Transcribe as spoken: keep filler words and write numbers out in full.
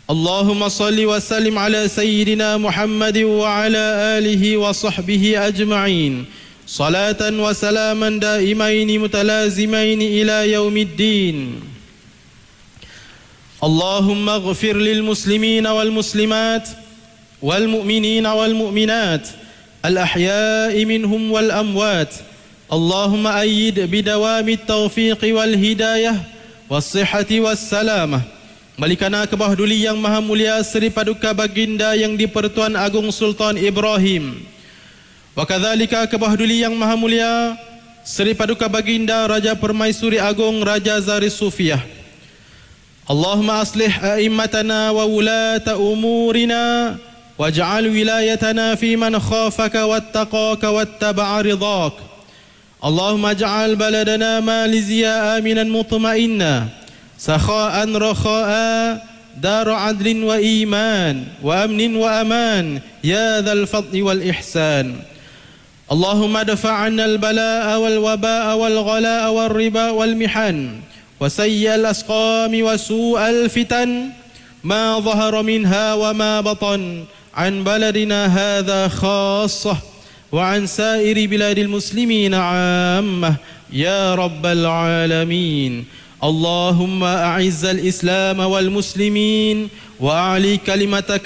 اللهم صل وسلم على سيدنا محمد وعلى آله وصحبه أجمعين صلاة وسلاما دائمين متلازمين إلى يوم الدين. اللهم اغفر للمسلمين والمسلمات والمؤمنين والمؤمنات الأحياء منهم والأموات. اللهم أيد بدوام التوفيق والهداية والصحة والسلامة Malikana Kebahaduli Yang Maha Mulia Seri Paduka Baginda Yang di-Pertuan Agung Sultan Ibrahim, Wakadzalika Kebahaduli Yang Maha Mulia Seri Paduka Baginda Raja Permaisuri Agung Raja Zari Sufiah. Allahumma aslih a'immatana wa wulata umurina waj'al wilayatana fi man khafaka wattaqaka wattaba'a ridhak. Allahumma ij'al baladana maliziya aminan mutma'inna سخاء رخاء دار عدل وإيمان وأمن وأمان يا ذا الفضل والإحسان. اللهم ادفع عنا البلاء والوباء والغلاء والربا والمحن وسيء الأسقام وسوء الفتن ما ظهر منها وما بطن عن بلدنا هذا خاصة وعن سائر بلاد المسلمين عامة يا رب العالمين. اللهم أعز الإسلام والمسلمين وأعلي كلمتك